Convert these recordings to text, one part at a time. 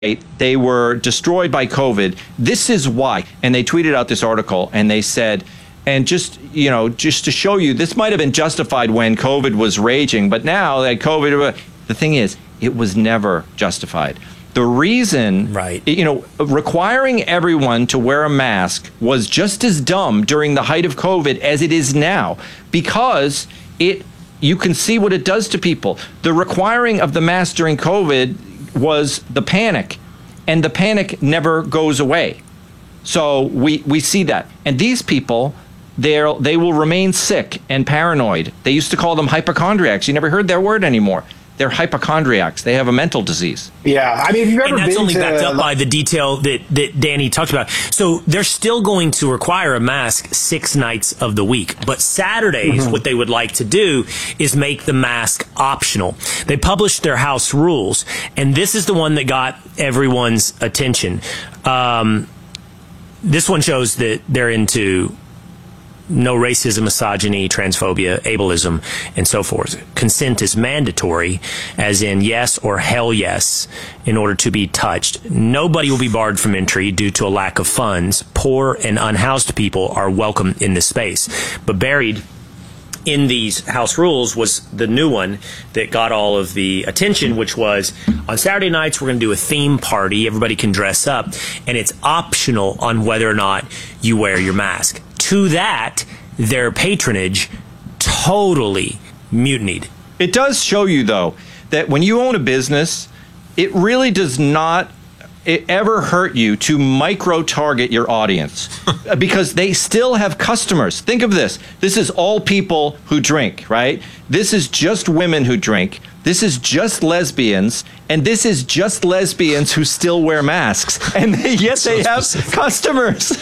they were destroyed by COVID. This is why. And they tweeted out this article and they said, and just to show you, this might have been justified when COVID was raging, but now that COVID, the thing is, it was never justified. The reason, requiring everyone to wear a mask was just as dumb during the height of COVID as it is now, because you can see what it does to people. The requiring of the mask during COVID was the panic, and the panic never goes away. So we see that. And these people, they will remain sick and paranoid. They used to call them hypochondriacs. You never heard that word anymore. They're hypochondriacs. They have a mental disease. Yeah, I mean, if you've ever been to... And that's only backed up by the detail that Danny talked about. So they're still going to require a mask 6 nights of the week. But Saturdays, what they would like to do is make the mask optional. They published their house rules, and this is the one that got everyone's attention. This one shows that they're into no racism, misogyny, transphobia, ableism, and so forth. Consent is mandatory, as in yes or hell yes, in order to be touched. Nobody will be barred from entry due to a lack of funds. Poor and unhoused people are welcome in this space. But buried in these house rules was the new one that got all of the attention, which was on Saturday nights, we're going to do a theme party. Everybody can dress up, and it's optional on whether or not you wear your mask. To that, their patronage totally mutinied. It does show you, though, that when you own a business, it really does not ever hurt you to micro-target your audience because they still have customers. Think of this. This is all people who drink, right? This is just women who drink. This is just lesbians. And this is just lesbians who still wear masks. And yet they have customers.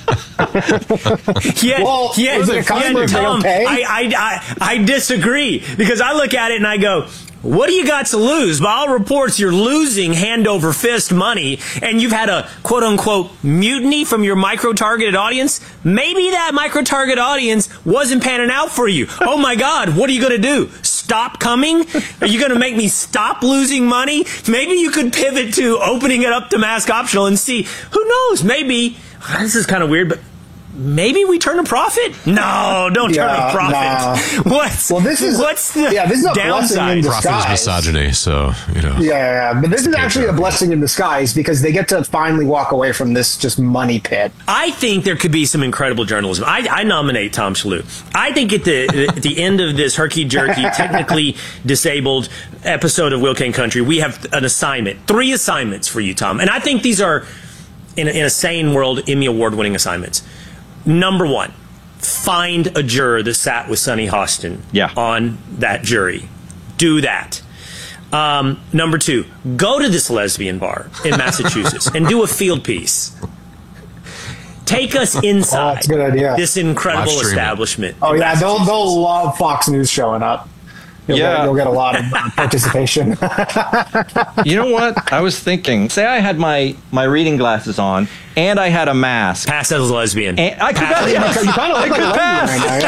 Tom, I disagree, because I look at it and I go, what do you got to lose? By all reports, you're losing hand over fist money, and you've had a quote-unquote mutiny from your micro-targeted audience. Maybe that micro-target audience wasn't panning out for you. Oh, my God, what are you going to do? Stop coming? Are you going to make me stop losing money? Maybe you could pivot to opening it up to mask optional and see. Who knows? Maybe, this is kind of weird, but maybe we turn a profit? No, don't turn a profit. Nah. What's the this is a downside? Profit is misogyny, so, Yeah, but this is actually a blessing in disguise because they get to finally walk away from this just money pit. I think there could be some incredible journalism. I nominate Tom Shalhoub. I think at the end of this herky-jerky, technically disabled episode of Will King Country, we have an assignment, 3 assignments for you, Tom. And I think these are, in a sane world, Emmy Award-winning assignments. Number 1, find a juror that sat with Sonny Hostin on that jury. Do that. Number 2, go to this lesbian bar in Massachusetts and do a field piece. Take us inside this incredible establishment. Oh, yeah, they'll love Fox News showing up. You'll get a lot of participation. You know what? I was thinking, say I had my reading glasses on and I had a mask. Pass as a lesbian. And I could pass. You kind of look like a lesbian right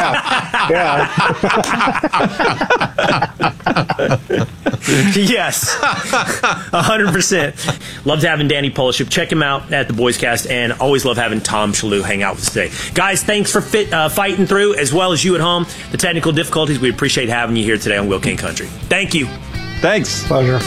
now. Yeah. Yes. 100%. Loved having Danny Polishuk. Check him out at the Boys Cast, and always love having Tom Shalhoub hang out with us today. Guys, thanks for fighting through, as well as you at home, the technical difficulties. We appreciate having you here today on Will King Country. Thank you. Thanks. Pleasure.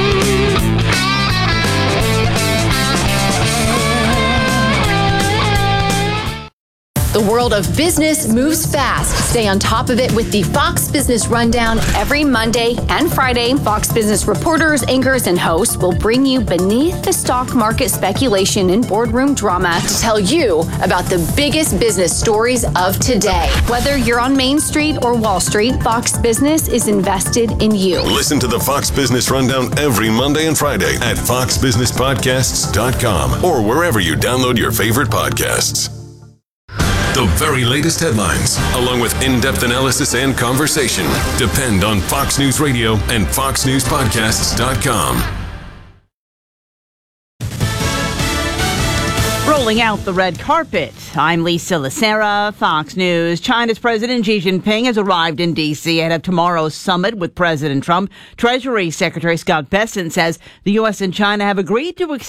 The world of business moves fast. Stay on top of it with the Fox Business Rundown every Monday and Friday. Fox Business reporters, anchors, and hosts will bring you beneath the stock market speculation and boardroom drama to tell you about the biggest business stories of today. Whether you're on Main Street or Wall Street, Fox Business is invested in you. Listen to the Fox Business Rundown every Monday and Friday at foxbusinesspodcasts.com or wherever you download your favorite podcasts. The very latest headlines, along with in-depth analysis and conversation, depend on Fox News Radio and foxnewspodcasts.com. Rolling out the red carpet. I'm Lisa Lacera, Fox News. China's President Xi Jinping has arrived in D.C. ahead of tomorrow's summit with President Trump. Treasury Secretary Scott Bessent says the U.S. and China have agreed to